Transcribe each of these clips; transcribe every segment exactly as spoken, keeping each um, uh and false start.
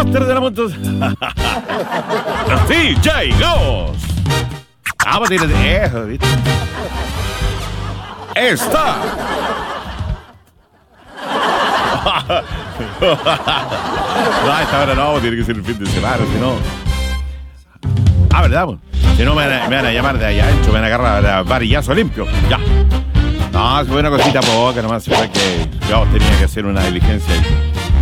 tres de la mañana. Sí, ya llegamos. Ah, tiene de eso, ¿viste? Está. No, a esta hora no, tiene que ser el fin de semana, si no. Ah, ¿verdad? Si no me van, a, me van a llamar de allá adentro, me van a agarrar a varillazo limpio. Ya. No, fue una cosita poca, nomás fue que yo tenía que hacer una diligencia ahí.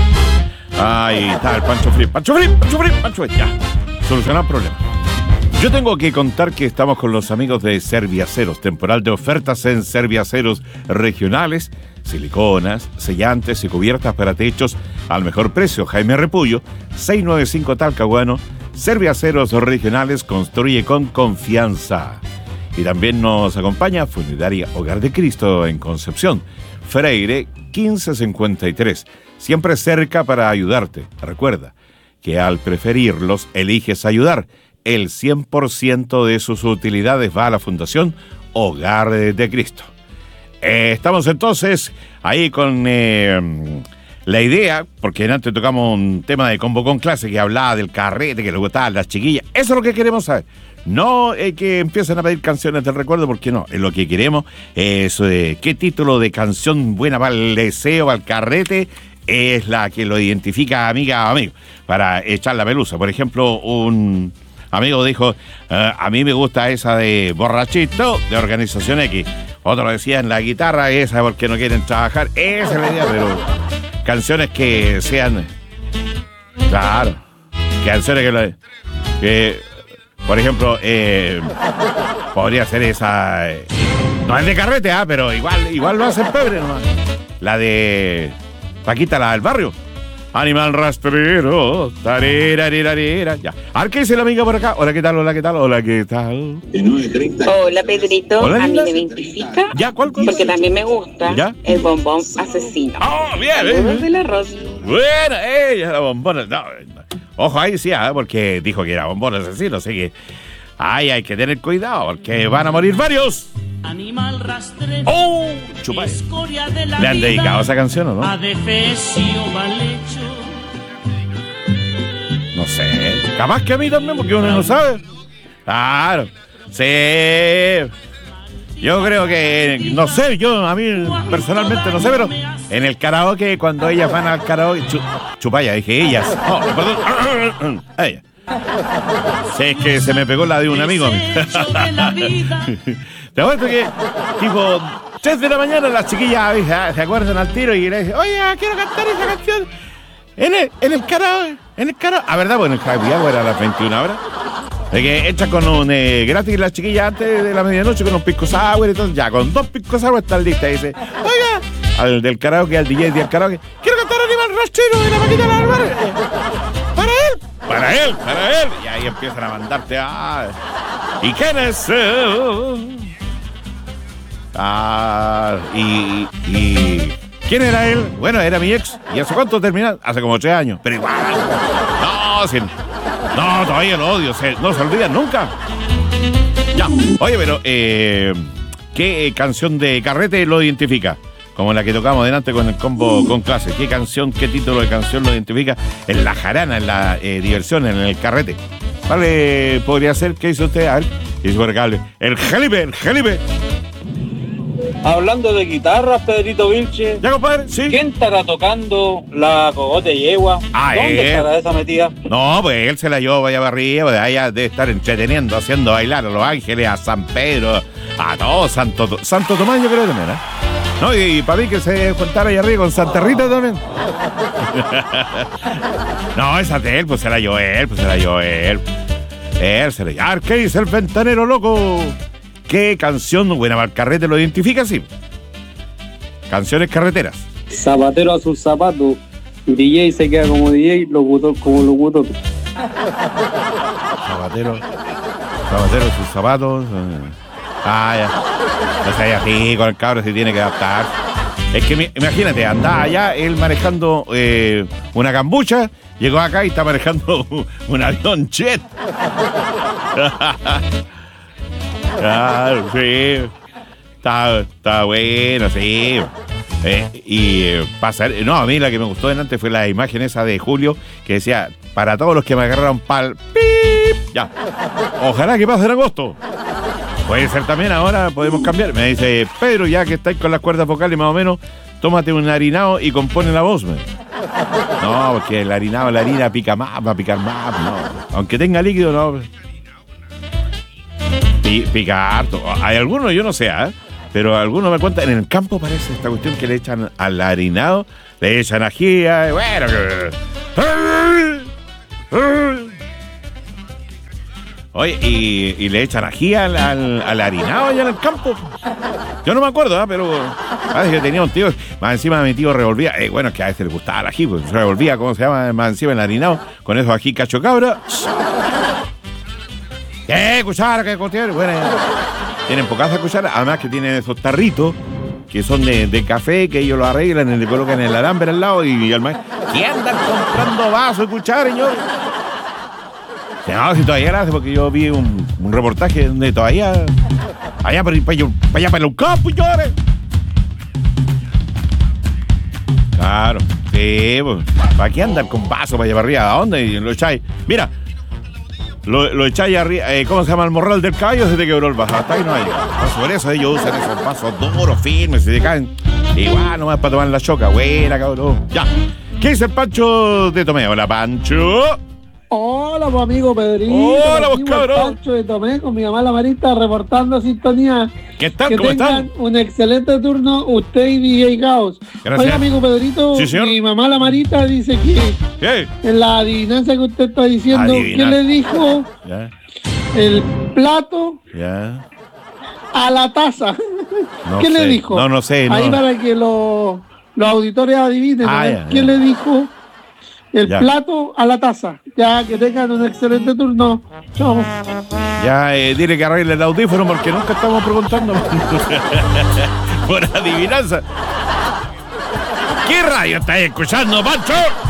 Ahí está el Pancho Free. Pancho Free, Pancho Free, Pancho Free. Ya. Solucionar el problema. Yo tengo que contar que estamos con los amigos de Serviaceros, temporal de ofertas en Serviaceros regionales, siliconas, sellantes y cubiertas para techos al mejor precio. Jaime Repullo, seiscientos noventa y cinco Talcahuano. Serviaceros regionales, construye con confianza. Y también nos acompaña Funeraria Hogar de Cristo en Concepción, Freire quince cincuenta y tres, siempre cerca para ayudarte. Recuerda que al preferirlos, eliges ayudar. El cien por ciento de sus utilidades va a la Fundación Hogar de Cristo. Eh, estamos entonces ahí con eh, la idea, porque antes tocamos un tema de Combo con Clase que hablaba del carrete, que le gustaban las chiquillas. Eso es lo que queremos saber. No eh, que empiecen a pedir canciones del recuerdo, porque no. Es lo que queremos es eh, qué título de canción buena para el deseo, para el carrete, es la que lo identifica amiga o amigo, para echar la pelusa. Por ejemplo, un amigo dijo, uh, a mí me gusta esa de Borrachito, de Organización X. Otro decía en la guitarra, esa porque no quieren trabajar. Esa es la idea, pero canciones que sean... Claro, canciones que... Lo, que por ejemplo, eh, podría ser esa... Eh, no es de carrete, ah, pero igual, igual lo hacen pebre nomás. La de Paquita, la del barrio. Animal rastrero, tarerarerarera, ya. A ver, ¿qué dice la amiga por acá? Hola, ¿qué tal? Hola, ¿qué tal? Hola, ¿qué tal? Hola, Pedrito. Hola, a mí me identifica. ¿Ya? ¿Cuál? cuál? Porque también me gusta. ¿Ya? El bombón asesino. ¡Oh, bien! Saludos del arroz. Bueno, ella, la bombona. No, no. Ojo ahí, sí, ¿eh? Porque dijo que era bombón asesino, así que... Ay, hay que tener cuidado, porque van a morir varios. Animal rastrero. ¡Oh! Chupay. ¿Le han dedicado esa canción o no? No sé. Capaz que a mí también, porque uno no sabe. Claro. Sí. Yo creo que, no sé, yo a mí personalmente no sé, pero en el karaoke, cuando ellas van al karaoke, chu, chupaya, dije ellas. No, perdón. Ellas. Sí, es que se me pegó la de un amigo a mí. Te acuerdo que, tipo, tres de la mañana las chiquillas se acuerdan al tiro y le dicen, oye, quiero cantar esa canción en el, en el karaoke, en el karaoke. Ah, ¿verdad? Bueno, en Happy Hour era a las veintiuna horas. De que echa con un eh, gratis las chiquillas antes de la medianoche con un pisco sour y todo. Ya, con dos pisco sour están listas. Y dice, oiga, al del karaoke, al D J del karaoke, quiero cantar Animal Rastrero de la Paquita de la Alvar. Para él, para él, para él. Y ahí empiezan a mandarte a... ¿Y quién es él? Ah, y, y... ¿Quién era él? Bueno, era mi ex. ¿Y hace cuánto terminó? Hace como tres años. Pero igual. No, sin... No, todavía lo odio, se, no se olvidan nunca. Ya, oye, pero eh, ¿qué canción de carrete lo identifica? Como la que tocamos delante con el combo con clase. ¿Qué canción, qué título de canción lo identifica en la jarana, en la eh, diversión, en el carrete? ¿Vale? ¿Podría ser? ¿Qué hizo usted? A ver, y por cable. El Jalipe, el Jalipe. Hablando de guitarras, Pedrito Vilche. Ya, compadre, sí. ¿Quién estará tocando la Cogote Yegua? Ah, ¿Dónde eh. estará esa metida? No, pues él se la llevó vaya barriga, pues allá debe estar entreteniendo, haciendo bailar a Los Ángeles, a San Pedro, a todos, Santo, Santo Tomás, yo creo también, ¿eh? No, y, y para mí que se juntara ahí arriba con Santa Rita también. No, esa de él, pues se la llevó él, pues se la llevó él. Él se la llevó. A ver, ¿qué dice el ventanero loco? ¿Qué canción buena para el carrete lo identifica así? Canciones carreteras. Zapatero a sus zapatos. D J se queda como D J, locutor como locutor. Zapatero. Zapatero a sus zapatos. Ah, ya. No se vaya así con el cabro, si tiene que adaptar. Es que imagínate, andaba allá él manejando eh, una cambucha, llegó acá y está manejando un avión jet. Claro, sí. Está, está bueno, sí. Eh, y eh, pasar, no, a mí la que me gustó delante fue la imagen esa de Julio que decía, para todos los que me agarraron pal pip, ya. Ojalá que pase en agosto. Puede ser también ahora, podemos cambiar. Me dice, Pedro, ya que estáis con las cuerdas vocales más o menos, tómate un harinado y compone la voz, man. No, porque el harinado, la harina pica más, va a picar más, no. Aunque tenga líquido, no. P- pica harto. Hay algunos, yo no sé, ¿eh? Pero algunos me cuentan, en el campo parece esta cuestión que le echan al harinado, le echan ají, y bueno, que... Oye, y, y le echan ají al, al, al harinado allá en el campo. Yo no me acuerdo, ¿eh? Pero parece que tenía un tío, más encima mi tío revolvía, eh, bueno, es que a veces le gustaba el ají, pues revolvía, ¿cómo se llama? Más encima el harinado, con esos ají cacho cabra. ¿Qué cuchara que contiene? Bueno, tienen pocas cucharas, además que tienen esos tarritos que son de, de café, que ellos lo arreglan y le colocan el alambre al lado y, y al maestro. ¿Quién andan comprando vasos y cucharas, señor? No, si todavía lo hace, porque yo vi un, un reportaje donde todavía allá para, para, para allá para el campo, señores. Claro, sí, pues, ¿para qué andar con vasos para allá para arriba? ¿A dónde? Y lo echáis. Mira, lo, lo echáis arriba, eh, ¿cómo se llama? El morral del caballo, se te quebró el vaso. Hasta ahí no hay. Por eso ellos usan esos vasos duros, firmes, se te caen. Igual, nomás para tomar la choca. Buena, cabrón. Ya. ¿Qué dice el Pancho de Tomé? Hola, Pancho. Hola, pues amigo Pedrito. Hola, vos, cabrón. Pancho de Tomé con mi mamá la Marita reportando sintonía. ¿Qué tal? Que ¿Cómo tengan están? un excelente turno usted y D J Caos. Gracias. Oiga, amigo Pedrito, Sí, señor. mi mamá la Marita dice que ¿Qué? en la adivinanza que usted está diciendo, ¿qué Adivinar. le dijo Ya, el plato ya. a la taza? No ¿Qué sé. le dijo? No, no sé, Ahí no. para que lo- los auditores adivinen. Ah, ¿no? ya, ¿Qué ya. le dijo el Ya. plato a la taza? Ya, que tengan un excelente turno. Chao. Ya, eh, dile que arregle el audífono porque nunca estamos preguntando por adivinanza. ¿Qué radio estás escuchando, Pancho?